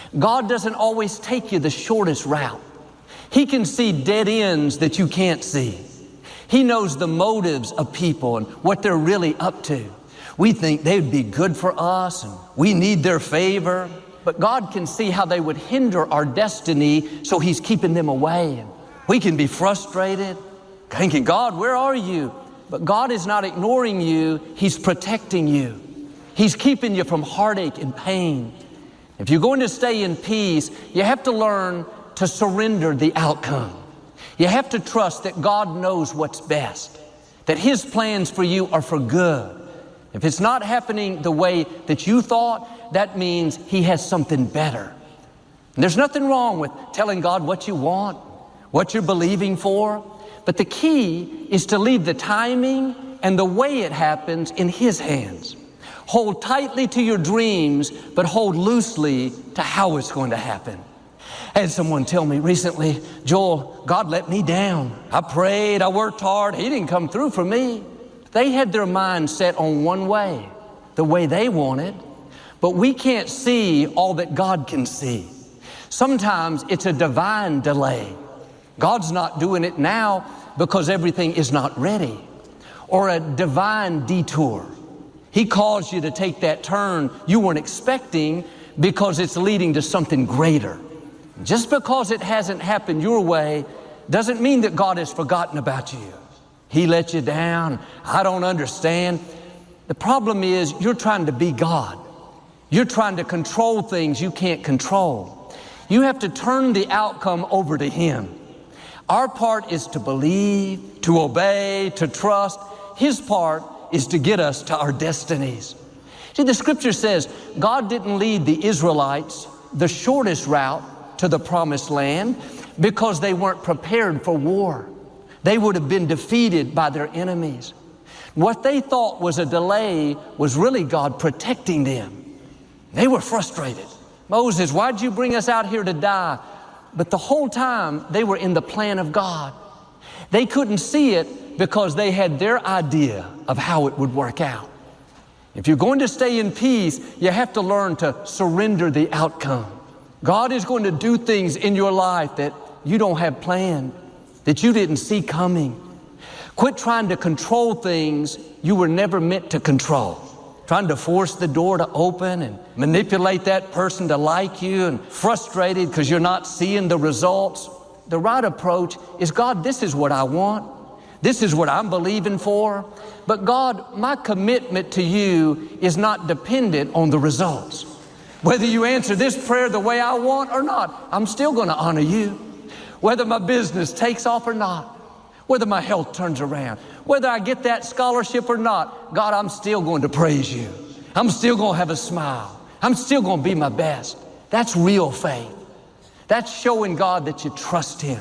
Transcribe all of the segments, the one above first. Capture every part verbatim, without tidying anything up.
God doesn't always take you the shortest route. He can see dead ends that you can't see. He knows the motives of people and what they're really up to. We think they would be good for us and we need their favor, but God can see how they would hinder our destiny, so He's keeping them away. And we can be frustrated, thinking, God, where are you? But God is not ignoring you. He's protecting you. He's keeping you from heartache and pain. If you're going to stay in peace, you have to learn to surrender the outcome. You have to trust that God knows what's best, that His plans for you are for good. If it's not happening the way that you thought, that means He has something better. And there's nothing wrong with telling God what you want, what you're believing for, but the key is to leave the timing and the way it happens in His hands. Hold tightly to your dreams, but hold loosely to how it's going to happen. I had someone tell me recently, Joel, God let me down. I prayed, I worked hard, He didn't come through for me. They had their mind set on one way, the way they wanted, but we can't see all that God can see. Sometimes it's a divine delay. God's not doing it now because everything is not ready, or a divine detour. He caused you to take that turn you weren't expecting because it's leading to something greater. Just because it hasn't happened your way doesn't mean that God has forgotten about you. He let you down. I don't understand. The problem is you're trying to be God. You're trying to control things you can't control. You have to turn the outcome over to Him. Our part is to believe, to obey, to trust. His part is to get us to our destinies. See, the Scripture says God didn't lead the Israelites the shortest route to the promised land because they weren't prepared for war. They would have been defeated by their enemies. What they thought was a delay was really God protecting them. They were frustrated. Moses, why'd you bring us out here to die? But the whole time they were in the plan of God. They couldn't see it because they had their idea of how it would work out. If you're going to stay in peace, you have to learn to surrender the outcome. God is going to do things in your life that you don't have planned, that you didn't see coming. Quit trying to control things you were never meant to control. Trying to force the door to open and manipulate that person to like you, and frustrated because you're not seeing the results. The right approach is, God, this is what I want. This is what I'm believing for. But God, my commitment to you is not dependent on the results. Whether you answer this prayer the way I want or not, I'm still going to honor you. Whether my business takes off or not, whether my health turns around, whether I get that scholarship or not, God, I'm still going to praise you. I'm still going to have a smile. I'm still going to be my best. That's real faith. That's showing God that you trust Him.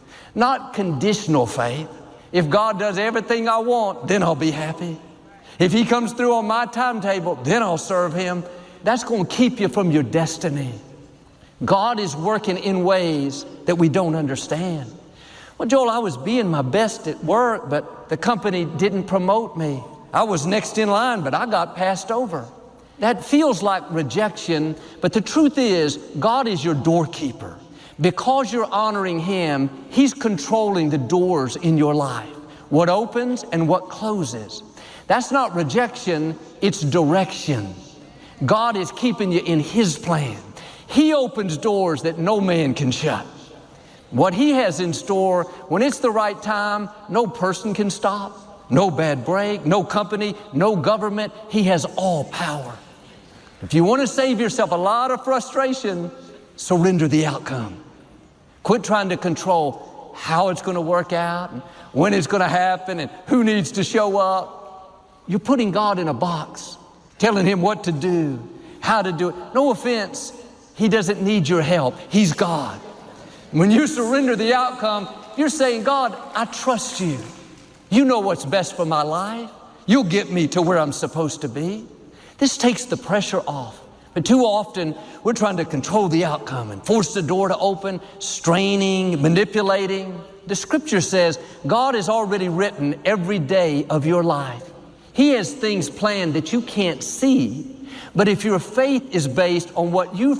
Not conditional faith. If God does everything I want, then I'll be happy. If He comes through on my timetable, then I'll serve Him. That's going to keep you from your destiny. God is working in ways that we don't understand. Well, Joel, I was being my best at work, but the company didn't promote me. I was next in line, but I got passed over. That feels like rejection, but the truth is, God is your doorkeeper. Because you're honoring Him, He's controlling the doors in your life, what opens and what closes. That's not rejection, it's direction. God is keeping you in His plan. He opens doors that no man can shut. What He has in store, when it's the right time, no person can stop. No bad break, no company, no government. He has all power. If you want to save yourself a lot of frustration, surrender the outcome. Quit trying to control how it's going to work out and when it's going to happen and who needs to show up. You're putting God in a box, telling Him what to do, how to do it. No offense, He doesn't need your help. He's God. When you surrender the outcome, you're saying, God, I trust you. You know what's best for my life. You'll get me to where I'm supposed to be. This takes the pressure off. But too often, we're trying to control the outcome and force the door to open, straining, manipulating. The Scripture says God has already written every day of your life. He has things planned that you can't see. But if your faith is based on what you